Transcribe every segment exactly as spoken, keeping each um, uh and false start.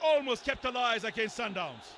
almost capitalized against Sundowns.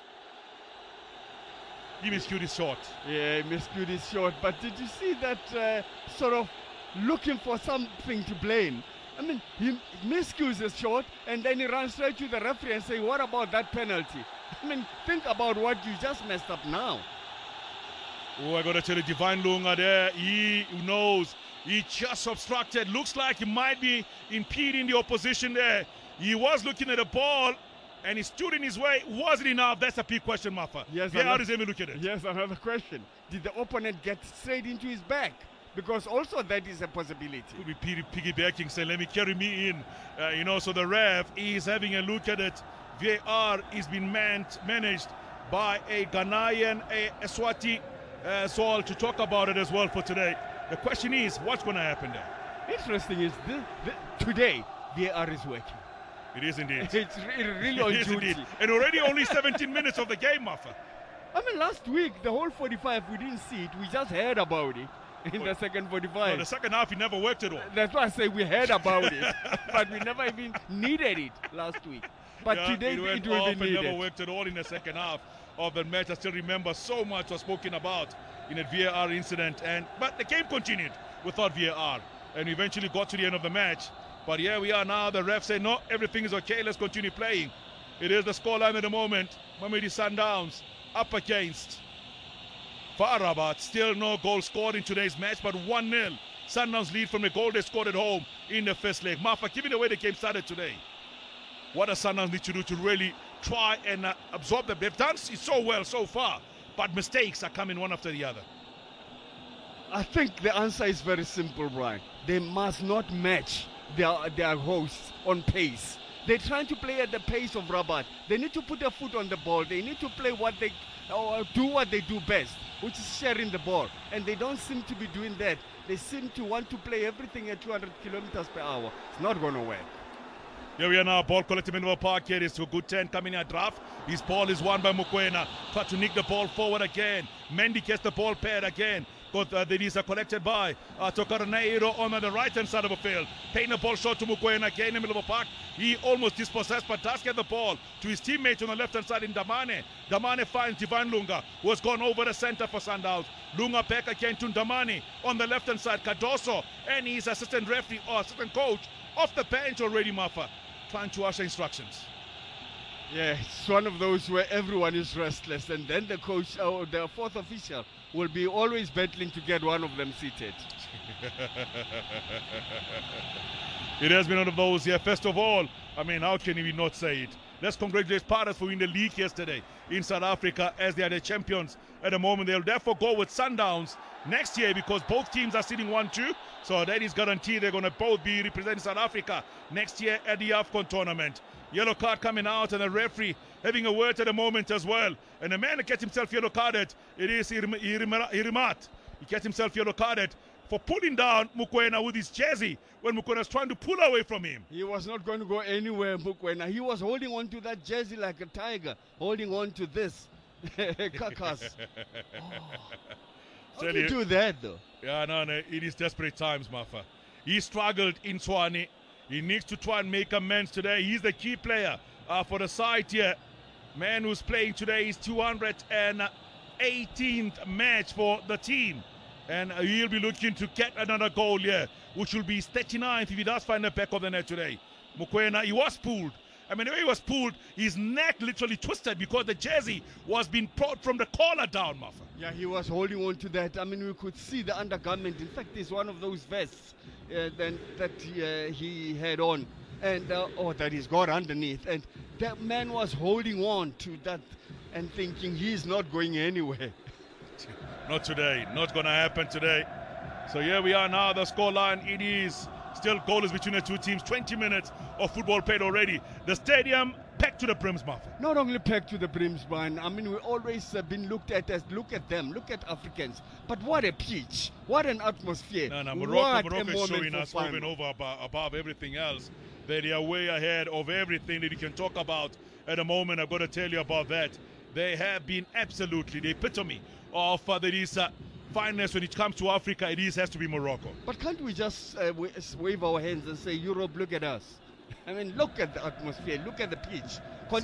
He miscued his shot. Yeah, he miscued his shot. But did you see that uh, sort of looking for something to blame? I mean, he miscues his shot and then he runs straight to the referee and say, what about that penalty? I mean, think about what you just messed up now. Oh, I got to tell you, Divine Lunga there, he knows. He just obstructed. Looks like he might be impeding the opposition there. He was looking at the ball and he stood in his way. Was it enough? That's a big question, Mafa. Yes, yeah, how does Amy look at it? Yes, another question. Did the opponent get straight into his back? Because also that is a possibility. Could be piggybacking, saying, let me carry me in. Uh, you know, so the ref is having a look at it. V A R is being man managed by a Ghanaian, a Eswati uh, Saul to talk about it as well for today. The question is, what's going to happen there? Interesting is the, the, today V A R is working. It is indeed. It's re really on it is duty. Indeed. And already only seventeen minutes of the game, Mafa. I mean, last week, the whole forty-five, we didn't see it. We just heard about it in well, the second forty-five. No, the second half, he never worked at all. That's why I say we heard about it. But we never even needed it last week. But yeah, today, it, went it will off be and needed. never worked at all in the second half of the match. I still remember so much was spoken about in a V A R incident. And But the game continued without V A R. And we eventually got to the end of the match. But here we are now. The ref said, no, everything is okay. Let's continue playing. It is the scoreline at the moment. Mamelodi Sundowns up against FAR Rabat. Still no goal scored in today's match, but one nil. Sundowns lead from the goal they scored at home in the first leg. Mafa, given the way the game started today, what does Sundowns need to do to really try and uh, absorb them? They've done it so well so far, but mistakes are coming one after the other. I think the answer is very simple, Brian. They must not match their, their hosts on pace. They're trying to play at the pace of Rabat. They need to put their foot on the ball. They need to play what they, or do what they do best, which is sharing the ball. And they don't seem to be doing that. They seem to want to play everything at two hundred kilometers per hour. It's not going to work. Here we are now, ball collected in the park. Here is to good ten coming at draft. His ball is won by Mokoena. Try to nick the ball forward again. Mendy gets the ball paired again. But uh, that is uh, collected by uh, Tokarneiro on the right-hand side of the field. Paying the ball short to Mokoena again in the middle of the park. He almost dispossessed, but does get the ball to his teammate on the left-hand side in Damane. Damane finds Divine Lunga, who has gone over the center for Sundowns. Lunga back again to Damane on the left-hand side. Cardoso and his assistant referee or assistant coach off the bench already, Mafa, trying to usher instructions. Yeah, it's one of those where everyone is restless, and then the coach or uh, the fourth official will be always battling to get one of them seated. It has been one of those here. First of all, I mean, how can we not say it? Let's congratulate Pirates for winning the league yesterday in South Africa, as they are the champions at the moment. They'll therefore go with Sundowns next year because both teams are sitting one two. So that is guaranteed they're going to both be representing South Africa next year at the AFCON tournament. Yellow card coming out, and the referee having a word at the moment as well. And the man that gets himself yellow carded, it is Irimat. He gets himself yellow carded for pulling down Mokoena with his jersey when Mokoena was trying to pull away from him. He was not going to go anywhere, Mokoena. He was holding on to that jersey like a tiger, holding on to this carcass. Oh. How do you do that, though? Yeah, no, no, it is desperate times, Mafa. He struggled in Tshwane. He needs to try and make amends today. He's the key player uh, for the side here. Man who's playing today is two hundred eighteenth match for the team. And uh, he'll be looking to get another goal here, which will be his thirty-ninth if he does find the back of the net today. Mokoena, he was pulled. I mean, the way he was pulled, his neck literally twisted because the jersey was being brought from the collar down, Mafa. Yeah, he was holding on to that. I mean, we could see the undergarment. In fact, it's one of those vests uh, then, that uh, he had on. And, uh, oh, that he's got underneath. And that man was holding on to that and thinking he's not going anywhere. Not today. Not going to happen today. So here we are now, the scoreline. It is still goalless between the two teams. twenty minutes of football played already. The stadium packed to the brims, Mafa. Not only packed to the brims, man. I mean, we always uh, been looked at as, look at them, look at Africans. But what a pitch. What an atmosphere. No, no, Morocco, what Morocco is showing us fun. moving over above, above everything else. They are way ahead of everything that you can talk about at the moment. I've got to tell you about that. They have been absolutely the epitome of uh, this uh, fineness when it comes to Africa. It is has to be Morocco. But can't we just uh, wave our hands and say, Europe, look at us? I mean, look at the atmosphere, look at the pitch.